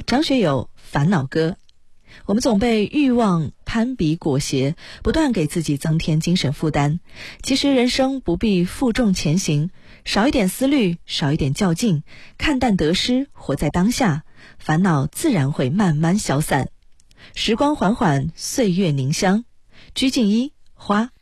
张学友烦恼歌。我们总被欲望攀比裹挟，不断给自己增添精神负担。其实人生不必负重前行，少一点思虑，少一点较劲，看淡得失，活在当下，烦恼自然会慢慢消散。时光缓缓，岁月凝香。鞠婧祎，花。